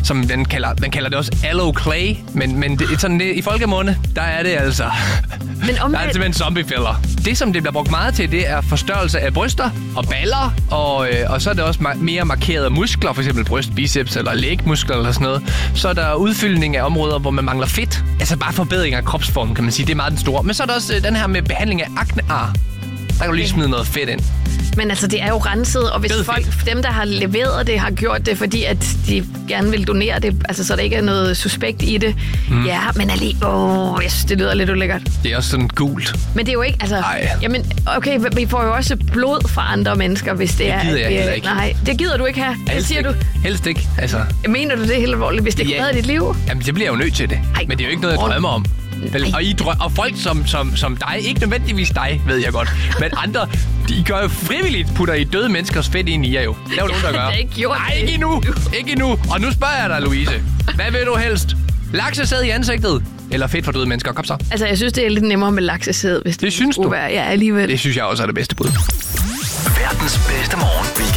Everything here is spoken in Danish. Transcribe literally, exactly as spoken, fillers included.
som den kalder, den kalder det også aloe clay, men, men det, sådan, det, i folkemunde, der er det altså... Men om der er det... simpelthen zombiefælder. Det, som det bliver brugt meget til, det er forstørrelse af bryster og baller, og, øh, og så er det også ma- mere markerede muskler, for eksempel bryst, biceps eller lægmuskler eller sådan noget. Så er der udfyldning af områder, hvor man mangler fedt. Altså bare forbedring af kropsformen, kan man sige. Det er meget den store. Men så er der også øh, den her med behandling af aknear. Der kan du lige smide noget fedt ind. Men altså, det er jo renset, og hvis folk, dem, der har leveret det, har gjort det, fordi at de gerne vil donere det, altså så der ikke er noget suspekt i det. Mm. Ja, men alligevel, åh, jeg synes, det lyder lidt ulækkert. Det er også sådan gult. Men det er jo ikke, altså... Ej. Jamen, okay, vi får jo også blod fra andre mennesker, hvis det, det er... Det gider jeg heller ikke. Nej, det gider du ikke have. Det siger ikke. du. Helst ikke, altså... Mener du det helt alvorligt, hvis det ja. kan redde dit liv? Jamen, det bliver jeg jo nødt til det. Ej. Men det er jo ikke noget, jeg drømmer om. Og, I drø- og folk som, som, som dig, ikke nødvendigvis dig, ved jeg godt, men andre, de gør jo frivilligt, putter I døde menneskers fedt ind i jer jo. Det er jo nogen, der gør. Det er ikke gjort. Nej, ikke endnu. Ikke endnu. Og nu spørger jeg dig, Louise. Hvad vil du helst? Laksesæd i ansigtet? Eller fedt for døde mennesker? Kom så. Altså, jeg synes, det er lidt nemmere med laksesæd, hvis det, det synes du? Være. Ja, alligevel. Det synes jeg også er det bedste bud. Verdens bedste morgen.